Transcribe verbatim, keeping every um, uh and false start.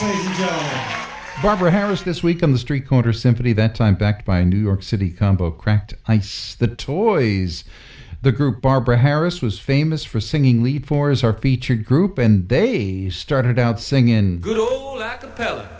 Harris, ladies and gentlemen. Barbara Harris this week on the Street Corner Symphony, that time backed by New York City combo Cracked Ice. The Toys. The group Barbara Harris was famous for singing lead for as our featured group, and they started out singing good old acapella.